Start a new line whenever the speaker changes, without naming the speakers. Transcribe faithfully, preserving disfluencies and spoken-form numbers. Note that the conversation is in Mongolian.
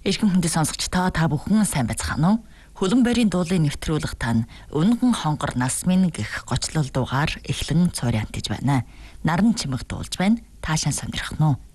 Эрхэм хүндэт сонсогчдоо та бүхэн сайн байцгаана уу? Хөлөн барийн дуулын нэвтрүүлэг тань Өнгөн хонгор нас минь гэх гочлол дуугаар эхлэн цорь антиж байна. Наран чимэг дуулж байна. Таашаан сонирхно уу?